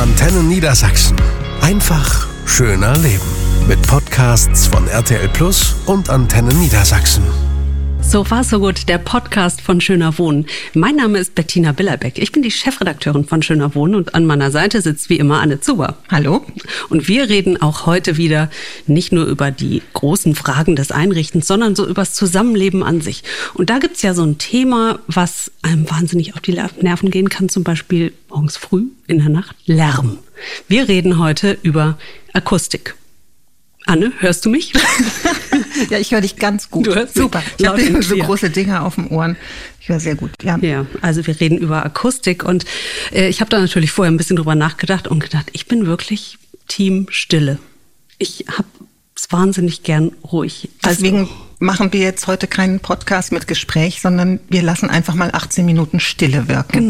Antenne Niedersachsen. Einfach schöner leben. Mit Podcasts von RTL Plus und Antenne Niedersachsen. So war so gut, der Podcast von Schöner Wohnen. Mein Name ist Bettina Billerbeck. Ich bin die Chefredakteurin von Schöner Wohnen und an meiner Seite sitzt wie immer Anne Zuber. Hallo. Und wir reden auch heute wieder nicht nur über die großen Fragen des Einrichtens, sondern so über das Zusammenleben an sich. Und da gibt's ja so ein Thema, was einem wahnsinnig auf die Nerven gehen kann, zum Beispiel morgens früh, in der Nacht, Lärm. Wir reden heute über Akustik. Anne, hörst du mich? Ja, ich höre dich ganz gut. Du hörst super. Mich Ich habe so clear. Große Dinger auf den Ohren. Ich höre sehr gut. Ja, also wir reden über Akustik und ich habe da natürlich vorher ein bisschen drüber nachgedacht und gedacht, ich bin wirklich Team Stille. Ich habe es wahnsinnig gern ruhig. Deswegen machen wir jetzt heute keinen Podcast mit Gespräch, sondern wir lassen einfach mal 18 Minuten Stille wirken.